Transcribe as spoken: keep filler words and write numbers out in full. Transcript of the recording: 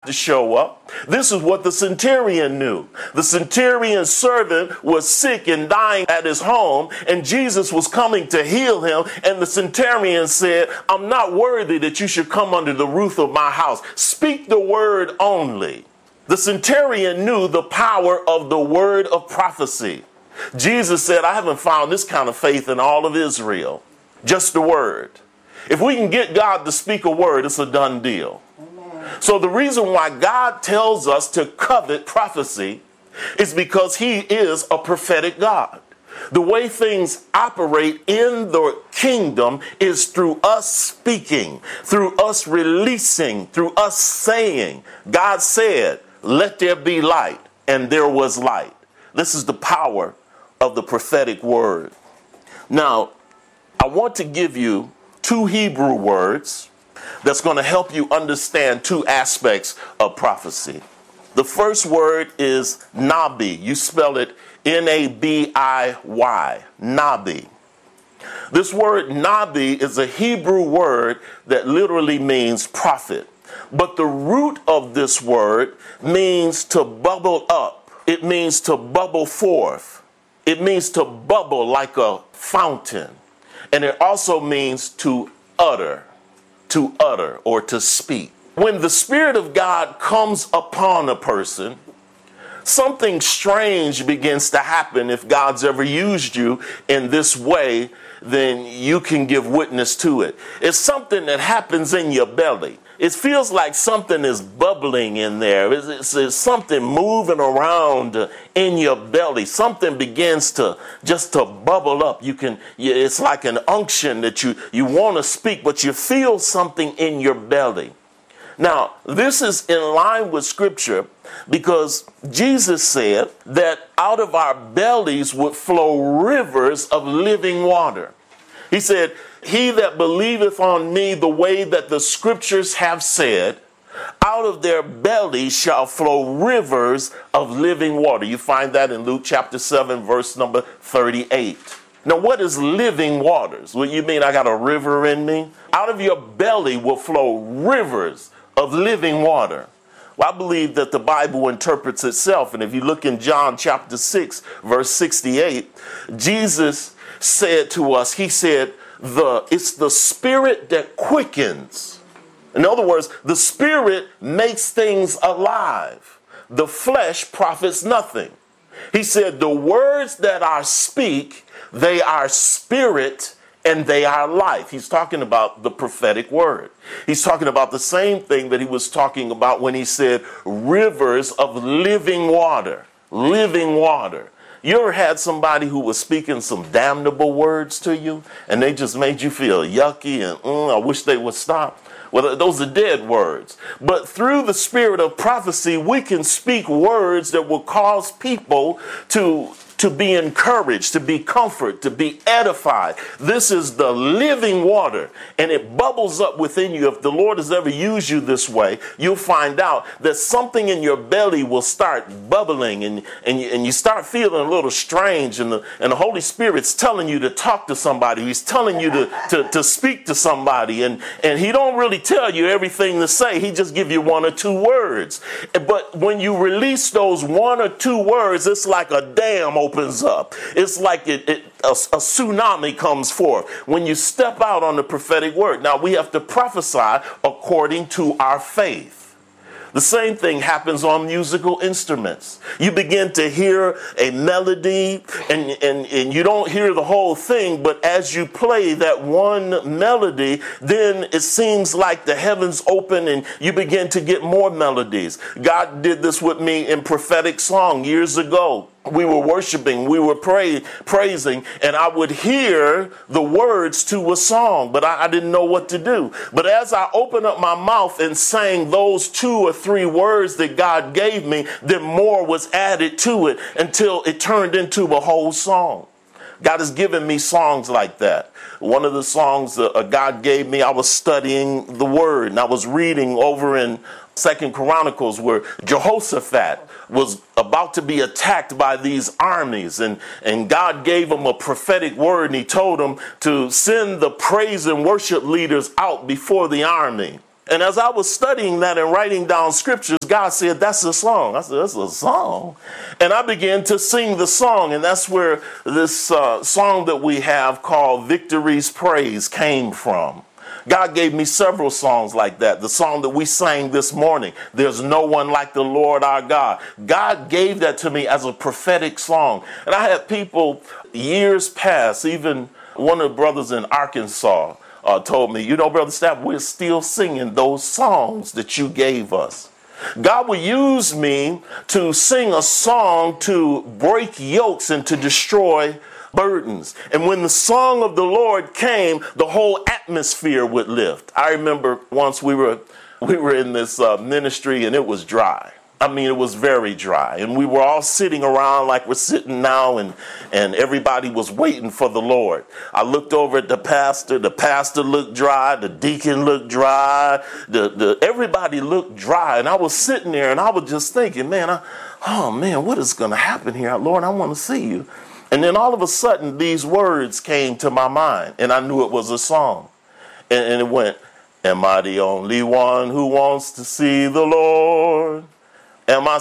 to show up. This is what the centurion knew. The centurion's servant was sick and dying at his home, and Jesus was coming to heal him. And the centurion said, I'm not worthy that you should come under the roof of my house. Speak the word only. The centurion knew the power of the word of prophecy. Jesus said, I haven't found this kind of faith in all of Israel. Just the word. If we can get God to speak a word, it's a done deal. Amen. So the reason why God tells us to covet prophecy is because he is a prophetic God. The way things operate in the kingdom is through us speaking, through us releasing, through us saying. God said, let there be light, and there was light. This is the power of the prophetic word. Now, I want to give you two Hebrew words that's going to help you understand two aspects of prophecy. The first word is nabi. You spell it N A B I Y, nabi. This word nabi is a Hebrew word that literally means prophet. But the root of this word means to bubble up. It means to bubble forth. It means to bubble like a fountain. And it also means to utter, to utter or to speak. When the Spirit of God comes upon a person, something strange begins to happen. If God's ever used you in this way, then you can give witness to it. It's something that happens in your belly. It feels like something is bubbling in there. It's, it's, it's something moving around in your belly. Something begins to just to bubble up. You can. It's like an unction that you, you want to speak, but you feel something in your belly. Now, this is in line with Scripture because Jesus said that out of our bellies would flow rivers of living water. He said, he that believeth on me the way that the Scriptures have said, out of their bellies shall flow rivers of living water. You find that in Luke chapter seven, verse number thirty-eight. Now, what is living waters? Well, you mean I got a river in me? Out of your belly will flow rivers of living water. Well, I believe that the Bible interprets itself. And if you look in John chapter six, verse sixty-eight, Jesus said to us, he said, the it's the Spirit that quickens. In other words, the Spirit makes things alive. The flesh profits nothing. He said, the words that I speak, they are spirit and they are life. He's talking about the prophetic word. He's talking about the same thing that he was talking about when he said rivers of living water, living water. You ever had somebody who was speaking some damnable words to you and they just made you feel yucky and mm, I wish they would stop? Well, those are dead words. But through the spirit of prophecy, we can speak words that will cause people to to be encouraged, to be comforted, to be edified. This is the living water, and it bubbles up within you. If the Lord has ever used you this way, you'll find out that something in your belly will start bubbling, and, and, you, and you start feeling a little strange, and the, and the Holy Spirit's telling you to talk to somebody. He's telling you to, to, to speak to somebody, and, and he don't really tell you everything to say. He just give you one or two words. But when you release those one or two words, it's like a dam opens up. It's like it, it, a, a tsunami comes forth when you step out on the prophetic word. Now, we have to prophesy according to our faith. The same thing happens on musical instruments. You begin to hear a melody and, and, and you don't hear the whole thing, but as you play that one melody, then it seems like the heavens open and you begin to get more melodies. God did this with me in prophetic song years ago. We were worshiping, we were pray, praising, and I would hear the words to a song, but I, I didn't know what to do. But as I opened up my mouth and sang those two or three words that God gave me, then more was added to it until it turned into a whole song. God has given me songs like that. One of the songs that uh, God gave me, I was studying the word, and I was reading over in Second Chronicles where Jehoshaphat was about to be attacked by these armies, and, and God gave him a prophetic word, and he told him to send the praise and worship leaders out before the army. And as I was studying that and writing down scriptures, God said, that's a song. I said, that's a song. And I began to sing the song. And that's where this uh, song that we have called Victory's Praise came from. God gave me several songs like that. The song that we sang this morning, There's No One Like the Lord Our God. God gave that to me as a prophetic song. And I had people years past, even one of the brothers in Arkansas, Uh, told me, you know, Brother Stapp, we're still singing those songs that you gave us. God will use me to sing a song to break yokes and to destroy burdens. And when the song of the Lord came, the whole atmosphere would lift. I remember once we were we were in this uh, ministry and it was dry. I mean, it was very dry. And we were all sitting around like we're sitting now, and, and everybody was waiting for the Lord. I looked over at the pastor. The pastor looked dry. The deacon looked dry. The, the, everybody looked dry. And I was sitting there, and I was just thinking, man, I, oh, man, what is going to happen here? Lord, I want to see you. And then all of a sudden, these words came to my mind, and I knew it was a song. And, and it went, am I the only one who wants to see the Lord? Am I